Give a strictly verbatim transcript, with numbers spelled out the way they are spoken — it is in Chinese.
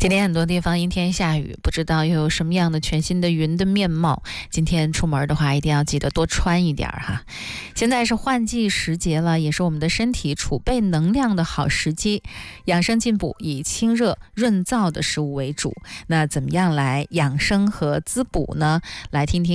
今天很多地方阴天下雨，不知道又有什么样的全新的云的面貌。今天出门的话，一定要记得多穿一点哈。现在是换季时节了，也是我们的身体储备能量的好时机。养生进补以清热润燥的食物为主，那怎么样来养生和滋补呢？来听听